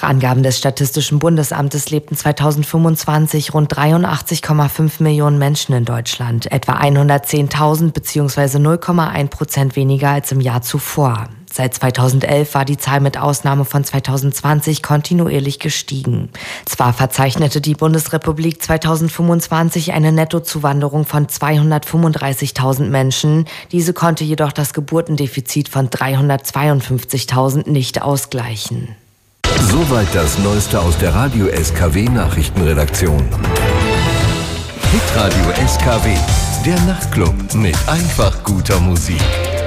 Nach Angaben des Statistischen Bundesamtes lebten 2025 rund 83,5 Millionen Menschen in Deutschland, etwa 110.000 bzw. 0,1% weniger als im Jahr zuvor. Seit 2011 war die Zahl mit Ausnahme von 2020 kontinuierlich gestiegen. Zwar verzeichnete die Bundesrepublik 2025 eine Nettozuwanderung von 235.000 Menschen, diese konnte jedoch das Geburtendefizit von 352.000 nicht ausgleichen. Soweit das Neueste aus der Radio SKW Nachrichtenredaktion. Hitradio SKW, der Nachtclub mit einfach guter Musik.